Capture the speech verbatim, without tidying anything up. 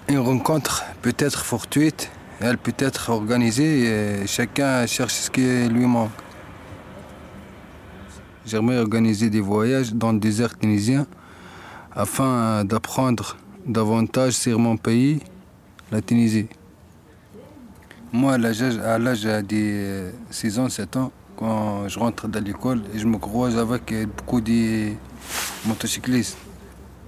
Une rencontre peut être fortuite, elle peut être organisée et chacun cherche ce qui lui manque. J'aimerais organiser des voyages dans le désert tunisien afin d'apprendre davantage sur mon pays, la Tunisie. Moi, à l'âge à l'âge de six ans, sept ans, quand je rentre de l'école, je me croise avec beaucoup de motocyclistes.